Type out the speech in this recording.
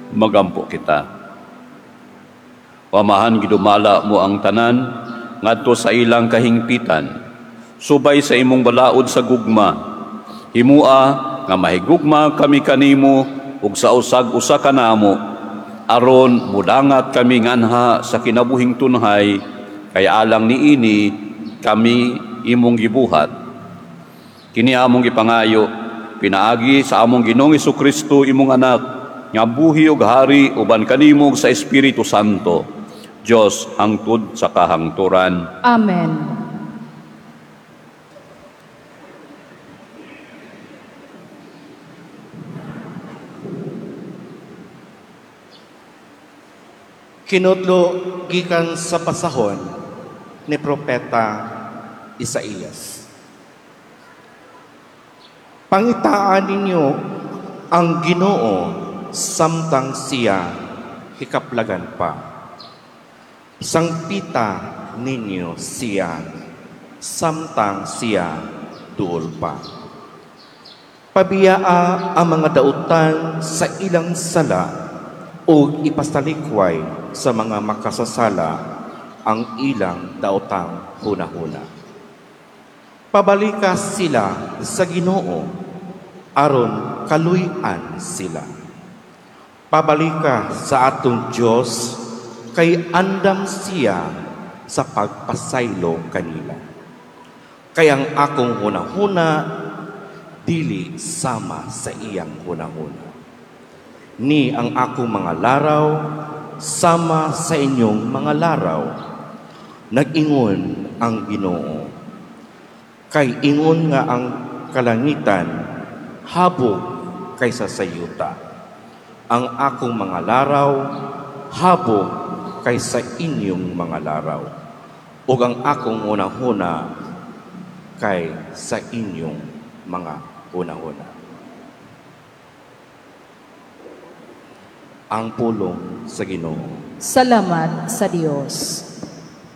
magampo kita. Pamahan gidumala mo ang tanan, ngadto sa ilang kahingpitan, subay sa imong balaod sa gugma. Himua nga mahigugma kami kanimo ug sa usag usa ka namo, aron mudangat kami nganha sa kinabuhing tunhay, kaya alang niini kami imong gibuhat. Kini among gipangayo, pinaagi sa among Ginoong Hesukristo imong anak, nga buhi ug hari uban kanimo sa Espiritu Santo, Dios hangtod sa kahangturan. Amen. Kinudlo gikan sa pasahon ni Propeta Isaías. Pangitaan ninyo ang Ginoo samtang siya hikaplagan pa. Sangpita ninyo siya samtang siya duol pa. Pabiyaa ang mga dautan sa ilang sala o ipastalikway sa mga makasasala ang ilang daotang hunahuna. Pabalika sila sa Ginoo aron kaluy-an sila. Pabalika sa atong Dios kay andam siya sa pagpasaylo kanila. Kay ang akong hunahuna dili sama sa iyang hunahuna. Ni ang akong mga laraw sama sa inyong mga laraw. Nag-ingon ang Ginoo. Kay ingon nga ang kalangitan habog kaysa sa yuta. Ang akong mga laraw habog kaysa inyong mga laraw. Ug ang akong hunahuna kay sa inyong mga hunahuna. Ang pulong sa Ginoo. Salamat sa Diyos.